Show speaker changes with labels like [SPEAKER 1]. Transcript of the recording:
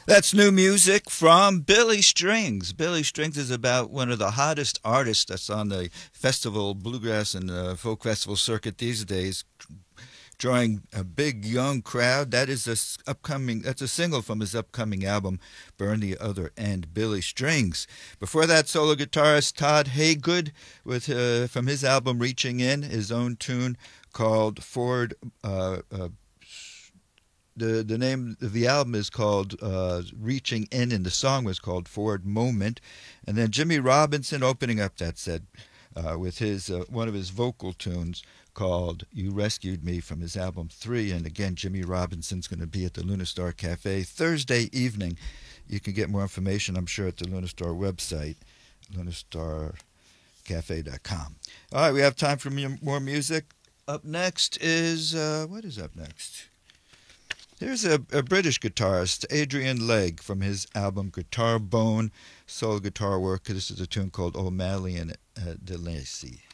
[SPEAKER 1] That's new music from Billy Strings. Billy Strings is about one of the hottest artists that's on the festival, bluegrass and folk festival circuit these days, drawing a big young crowd. That is upcoming. That's a single from his upcoming album, "Burn the Other End." Billy Strings. Before that, solo guitarist Todd Haygood with from his album "Reaching In," his own tune called "Ford." The name of the album is called "Reaching In," and the song was called "Ford Moment." And then Jimmy Robinson opening up that set with his one of his vocal tunes called "You Rescued Me" from his album 3. And again, Jimmy Robinson's going to be at the Luna Star Cafe Thursday evening. You can get more information, I'm sure, at the Luna Star website, lunastarcafe.com. All right, we have time for more music. Up next is, what is up next? Here's a British guitarist, Adrian Legg, from his album Guitar Bone, soul guitar work. This is a tune called O'Malley and DeLacy.